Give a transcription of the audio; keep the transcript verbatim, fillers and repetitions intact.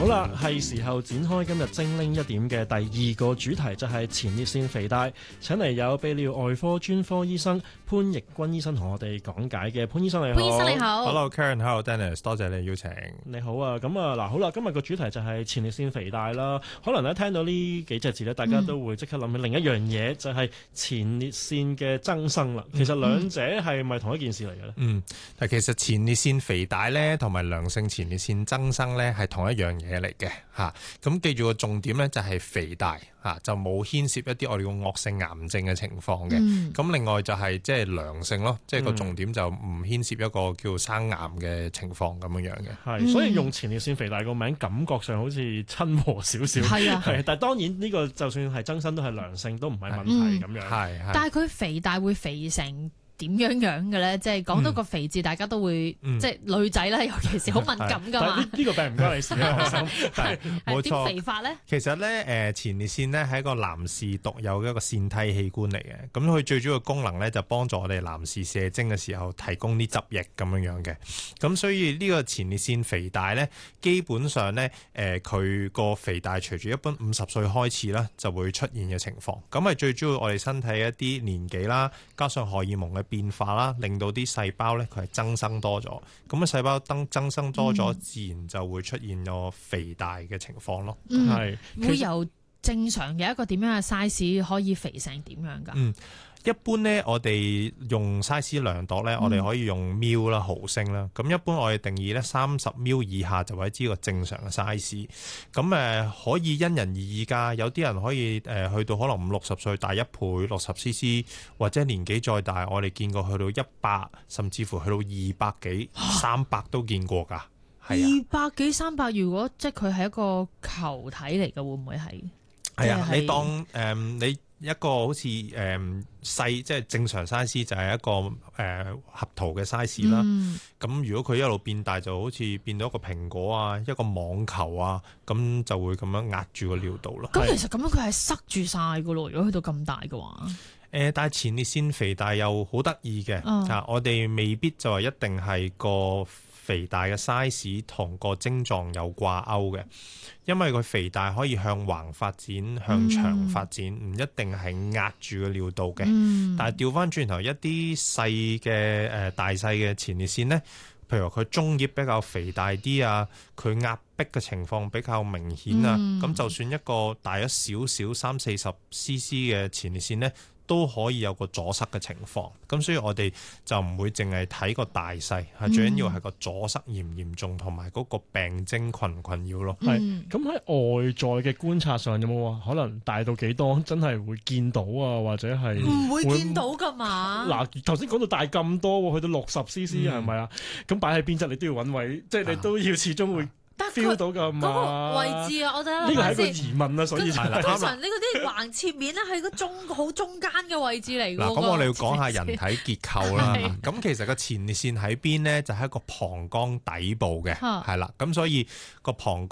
好啦，係時候展開今日精靈一點嘅第二個主題，就係前列腺肥大。請嚟有泌尿外科專科醫生潘奕君醫生同我哋講解嘅。潘醫生你好。 潘醫生你好。 Hello Karen，Hello Dennis， 多謝你邀請。 你好啊，咁啊嗱，好啦，今日個主題就係前列腺肥大啦。可能咧聽到呢幾隻字咧，大家都會即刻諗起另一樣嘢，嗯、就係前列腺嘅增生啦。其實兩者係咪同一件事嚟嘅咧？ 嗯，但其實前列腺肥大咧，同埋良性前列腺增生咧，係同一樣嘢嚟嘅嚇。咁記住個重點咧，就係肥大嚇，就冇牽涉一啲我哋叫惡性癌症嘅情況嘅。咁、嗯、另外就係即係良性咯，即係個重點就唔牽涉一個叫生癌嘅情況咁樣樣嘅。 係、嗯，所以用前列腺肥大個名感覺上好似親和少少。係啊，係，但係當然呢個就算係增生都係良性，都唔係問題咁樣。係、嗯， 但係佢肥大會肥成點樣樣嘅咧？即係講到個肥字，大家都會、嗯、即係女仔啦，尤其是好敏感噶嘛。 呢、這個病唔關你事啊，我心係冇錯。 點肥法咧？ 其實咧，誒前列腺咧係一個男士獨有嘅一個腺體器官嚟嘅。咁佢最主要嘅功能咧就幫助我哋男士射精嘅時候提供啲汁液咁樣樣嘅。咁所以呢個前列腺肥大咧，基本上咧誒佢個肥大隨住一般五十歲開始啦就會出現嘅情況。咁係最主要我哋身體一啲年紀啦，加上荷爾蒙嘅變化啦，令到啲細胞咧佢係增生多咗，咁啊細胞增增生多咗、嗯，自然就會出現個肥大嘅情況咯。係、 嗯、會由正常嘅一個點樣嘅 size 可以肥成點樣噶？ 嗯，一般咧我哋用 size 量度咧，我哋可以用 ml 啦、毫升啦。咁一般我哋定義咧三十 ml 以下就為之個正常嘅 size。咁誒可以因人而異㗎，有啲人可以誒去到可能五六十歲大一倍六十 cc， 或者年紀再大，我哋見過去到一百，甚至乎去到二百幾、三百都見過㗎。係啊， 二百幾三百，如果即係佢係一個球體嚟嘅，會唔會係？ 係啊，你當誒、呃、你。一個好似誒、呃、細即係正常 size 就係一個誒、呃、合桃嘅 size 啦。咁、嗯、如果佢一路變大，就好似變到一個蘋果啊，一個網球啊，咁就會咁樣壓住個尿道咯。 咁其實咁樣佢係塞住晒噶咯。如果去到咁大嘅話，誒、 呃，但係前列腺肥大又好得意嘅，啊，我哋未必就係一定係個肥大嘅 size 同個症狀有掛鈎嘅。因為佢肥大可以向橫發展、向長發展，唔、嗯、一定係壓住個尿道嘅、嗯。但係調翻轉頭一啲細嘅誒大細嘅前列腺呢，譬如話佢中葉比較肥大啲啊，佢壓迫嘅情況比較明顯啊，咁、嗯、就算一個大咗少少三四十 cc 嘅前列腺呢，都可以有個阻塞嘅情況，咁所以我哋就唔會淨係睇個大細，係、嗯、最緊要係個阻塞嚴唔嚴重，同埋嗰個病徵困唔困擾咯。 係咁喺外在嘅觀察上有冇話可能大到幾多真係會見到啊，或者係唔會見到㗎嘛？嗱， 頭先講到大咁多，去到六十 cc 係咪啊？咁擺喺邊側你都要揾位，即係你都要始終會。feel 到㗎嘛？ 嗰個位置啊，我覺得呢個係一個疑問啊，所以係通常呢嗰啲橫切面咧係個中好中間嘅位置嚟㗎。 嗱，咁我哋要講下人體結構啦。咁其實個前列腺喺邊咧，就喺個膀胱底部嘅，係啦。咁所以個膀胱